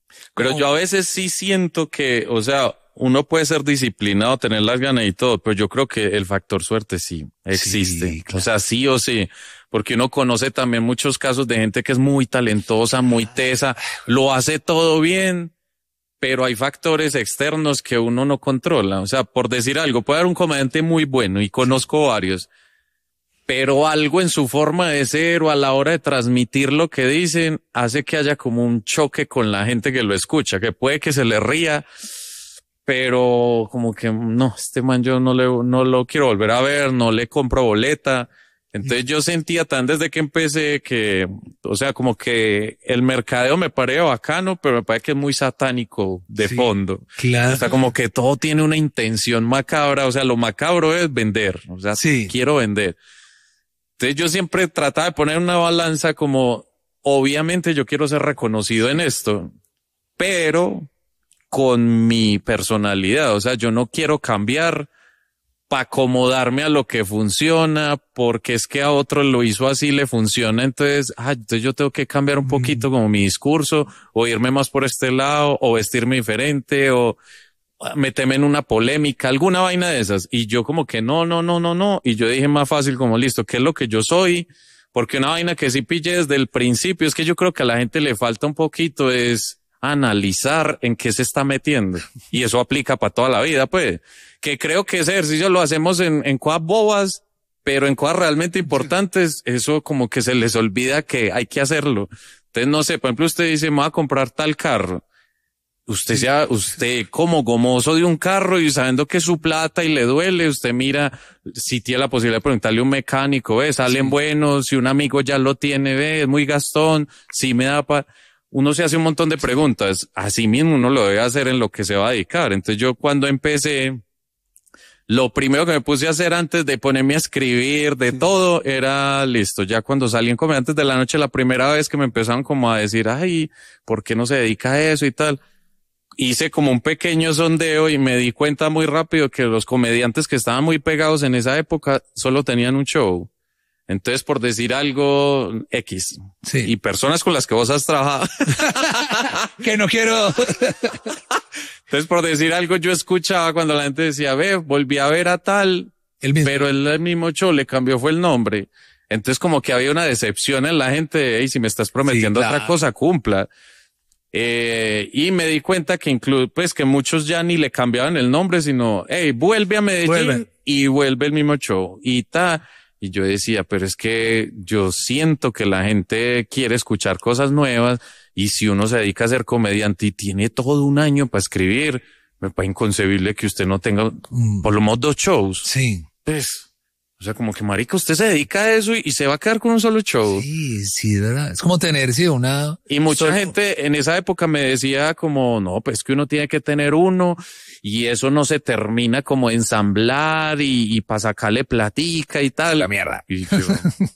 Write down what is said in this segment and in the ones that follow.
Pero yo a veces sí siento que, o sea, uno puede ser disciplinado, tener las ganas y todo, pero yo creo que el factor suerte sí existe. Sí, O claro. sea, sí o sí, porque uno conoce también muchos casos de gente que es muy talentosa, muy tesa, lo hace todo bien, pero hay factores externos que uno no controla. O sea, por decir algo, puede haber un comediante muy bueno y conozco varios, pero algo en su forma de ser o a la hora de transmitir lo que dicen hace que haya como un choque con la gente que lo escucha, que puede que se le ría, pero como que no, este man yo no lo quiero volver a ver, no le compro boleta. Entonces yo sentía tan desde que empecé que, o sea, como que el mercadeo me parece bacano, pero me parece que es muy satánico de Sí, fondo. O claro. sea, como que todo tiene una intención macabra, o sea, lo macabro es vender, o sea, Sí. quiero vender. Entonces yo siempre trataba de poner una balanza como, obviamente yo quiero ser reconocido en esto, pero con mi personalidad. O sea, yo no quiero cambiar para acomodarme a lo que funciona, porque es que a otro lo hizo así, le funciona. Entonces yo tengo que cambiar un Mm, poquito como mi discurso, o irme más por este lado, o vestirme diferente, o meterme en una polémica, alguna vaina de esas. Y yo como que no. Y yo dije más fácil como listo, ¿qué es lo que yo soy? Porque una vaina que sí pillé desde el principio es que yo creo que a la gente le falta un poquito es analizar en qué se está metiendo. Y eso aplica para toda la vida, pues. Que creo que ese ejercicio lo hacemos en cosas bobas, pero en cosas realmente importantes, eso como que se les olvida que hay que hacerlo. Entonces, no sé, por ejemplo, usted dice, me voy a comprar tal carro. sí, Usted como gomoso de un carro y sabiendo que es su plata y le duele, usted mira si tiene la posibilidad de preguntarle a un mecánico, ve, salen sí. buenos, si un amigo ya lo tiene, ve, es muy gastón, si me da para... Uno se hace un montón de preguntas, así mismo uno lo debe hacer en lo que se va a dedicar. Entonces yo cuando empecé, lo primero que me puse a hacer antes de ponerme a escribir de Sí. todo era listo. Ya cuando salí en Comediantes de la Noche, la primera vez que me empezaron como a decir, ay, ¿por qué no se dedica a eso y tal? Hice como un pequeño sondeo y me di cuenta muy rápido que los comediantes que estaban muy pegados en esa época solo tenían un show. Entonces, por decir algo X, Sí. y personas con las que vos has trabajado. Que no quiero. Entonces, por decir algo, yo escuchaba cuando la gente decía, ve, volví a ver a tal, El mismo. pero el mismo show le cambió fue el nombre. Entonces, como que había una decepción en la gente de, hey, si me estás Sí, prometiendo otra claro. cosa, cumpla. Y me di cuenta que pues que muchos ya ni le cambiaban el nombre, sino, hey, vuelve a Vuelven. Medellín y vuelve el mismo show. Y yo decía, pero es que yo siento que la gente quiere escuchar cosas nuevas y si uno se dedica a ser comediante y tiene todo un año para escribir, me parece inconcebible que usted no tenga Mm, por lo menos 2 shows. sí. Pues, o sea, como que marica, usted se dedica a eso y se va a quedar con un solo show. Sí, sí, de verdad. Es como tener, sí, una. Y mucha gente en esa época me decía como, no, pues que uno tiene que tener uno y eso no se termina como de ensamblar y para sacarle platica y La tal. mierda. Y yo,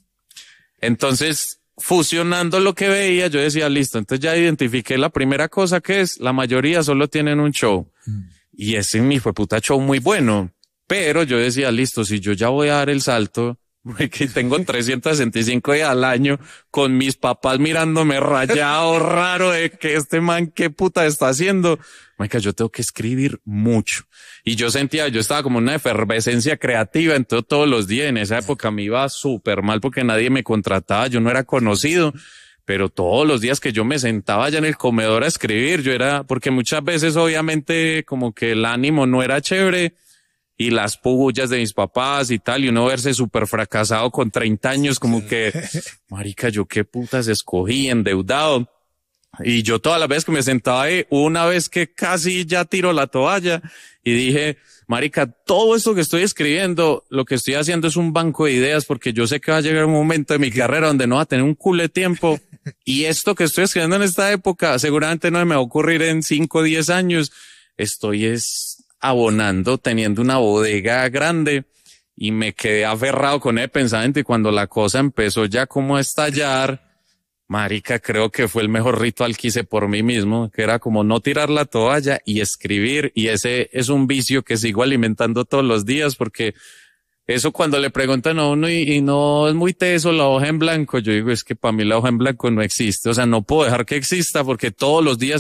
entonces, fusionando lo que veía, yo decía, listo, entonces ya identifiqué la primera cosa que es, la mayoría solo tienen un show. Y ese mi fue puta show muy bueno. Pero yo decía, listo, si yo ya voy a dar el salto, que tengo 365 días al año con mis papás mirándome rayado, raro de que este man qué puta está haciendo. Marica, yo tengo que escribir mucho. Y yo sentía, yo estaba como en una efervescencia creativa, entonces todos los días en esa época me iba súper mal porque nadie me contrataba, yo no era conocido. Pero todos los días que yo me sentaba allá en el comedor a escribir, yo era, porque muchas veces obviamente como que el ánimo no era chévere y las pugullas de mis papás y tal, y uno verse súper fracasado con 30 años, como que, marica, yo qué putas escogí, endeudado. Y yo todas las veces que me sentaba ahí, una vez que casi ya tiro la toalla y dije, marica, todo esto que estoy escribiendo, lo que estoy haciendo es un banco de ideas porque yo sé que va a llegar un momento de mi carrera donde no va a tener un culo de tiempo y esto que estoy escribiendo en esta época seguramente no me va a ocurrir en 5 o 10 años. Estoy es abonando, teniendo una bodega grande y me quedé aferrado con ese pensamiento y cuando la cosa empezó ya como a estallar, marica, creo que fue el mejor ritual que hice por mí mismo, que era como no tirar la toalla y escribir. Y ese es un vicio que sigo alimentando todos los días porque eso cuando le preguntan a uno y no es muy teso la hoja en blanco, yo digo, es que para mí la hoja en blanco no existe. O sea, no puedo dejar que exista porque todos los días